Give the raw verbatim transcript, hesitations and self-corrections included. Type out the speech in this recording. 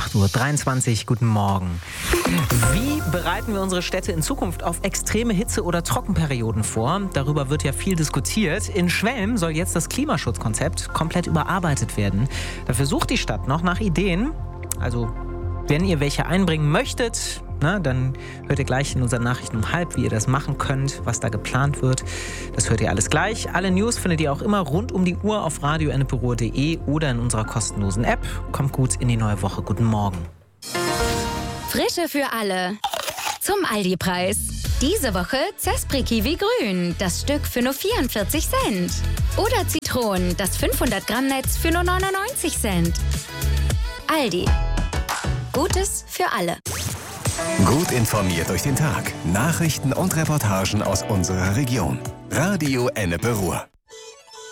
acht Uhr dreiundzwanzig. Guten Morgen. Wie bereiten wir unsere Städte in Zukunft auf extreme Hitze- oder Trockenperioden vor? Darüber wird ja viel diskutiert. In Schwelm soll jetzt das Klimaschutzkonzept komplett überarbeitet werden. Dafür sucht die Stadt noch nach Ideen. Also, wenn ihr welche einbringen möchtet, na, dann hört ihr gleich in unseren Nachrichten um halb, wie ihr das machen könnt, was da geplant wird. Das hört ihr alles gleich. Alle News findet ihr auch immer rund um die Uhr auf radio punkt enneperuhr punkt de oder in unserer kostenlosen App. Kommt gut in die neue Woche. Guten Morgen. Frische für alle. Zum Aldi-Preis. Diese Woche Zespri Kiwi Grün, das Stück für nur vierundvierzig Cent. Oder Zitronen, das fünfhundert Gramm Netz für nur neunundneunzig Cent. Aldi. Gutes für alle. Gut informiert durch den Tag. Nachrichten und Reportagen aus unserer Region. Radio Enneperuhr.